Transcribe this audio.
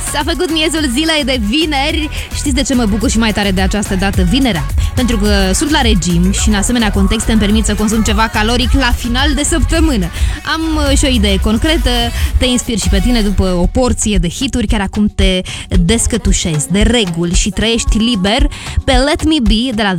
S-a făcut miezul zilei de vineri. Știți de ce mă bucur și mai tare de această dată, vinerea? Pentru că sunt la regim și în asemenea contexte îmi permit să consum ceva caloric la final de săptămână. Am și o idee concretă, te inspir și pe tine după o porție de hituri, chiar acum te descătușezi de reguli și trăiești liber pe Let Me Be de la